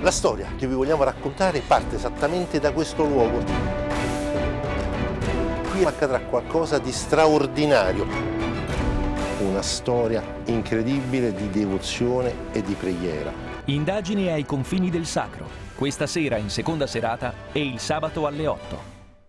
La storia che vi vogliamo raccontare parte esattamente da questo luogo. Qui accadrà qualcosa di straordinario. Una storia incredibile di devozione e di preghiera. Indagini ai confini del sacro. Questa sera in seconda serata e il sabato alle 8.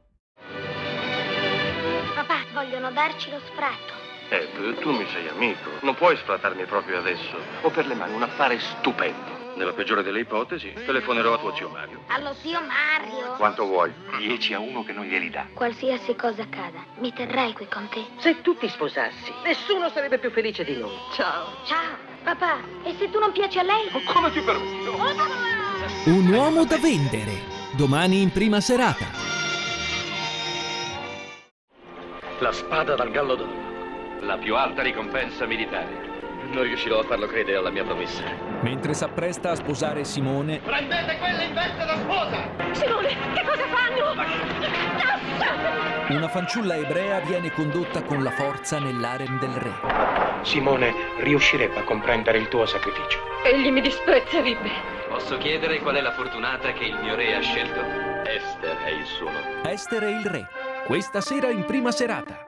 Papà, vogliono darci lo sfratto. Tu mi sei amico. Non puoi sfrattarmi proprio adesso. Ho per le mani un affare stupendo. Nella peggiore delle ipotesi, telefonerò a tuo zio Mario. Allo zio Mario? Quanto vuoi? 10-1 che non glieli dà. Qualsiasi cosa accada, mi terrai qui con te. Se tu ti sposassi, nessuno sarebbe più felice di noi. Ciao. Ciao. Papà, e se tu non piaci a lei? Come ti permetti? Un uomo da vendere. Domani in prima serata. La spada dal gallo d'oro. La più alta ricompensa militare. Non riuscirò a farlo credere alla mia promessa. Mentre s'appresta a sposare Simone, Prendete quella in veste da sposa! Simone, che cosa fanno? una fanciulla ebrea viene condotta con la forza nell'harem del re. Simone riuscirebbe a comprendere il tuo sacrificio. Egli mi disprezzerebbe. Posso chiedere qual è la fortunata che il mio re ha scelto? Esther è il suo nome. Esther e il re. Questa sera in prima serata.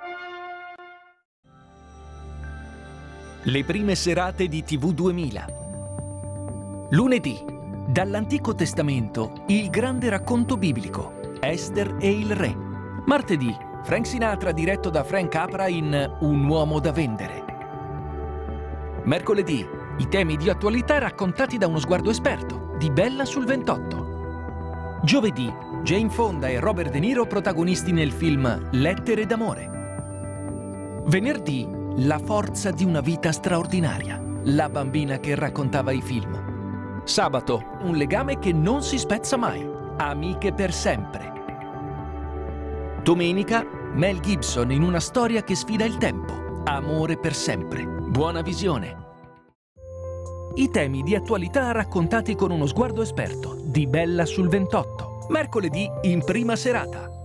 Le prime serate di TV 2000. Lunedì, dall'Antico Testamento, il grande racconto biblico, Esther e il re. Martedì, Frank Sinatra diretto da Frank Capra in Un uomo da vendere. Mercoledì, i temi di attualità raccontati da uno sguardo esperto, di Bella sul 28. Giovedì, Jane Fonda e Robert De Niro protagonisti nel film Lettere d'amore. Venerdì, la forza di una vita straordinaria, la bambina che raccontava i film. Sabato, un legame che non si spezza mai, amiche per sempre. Domenica, Mel Gibson in una storia che sfida il tempo, amore per sempre, buona visione. I temi di attualità raccontati con uno sguardo esperto, di Bella sul 28. Mercoledì in prima serata.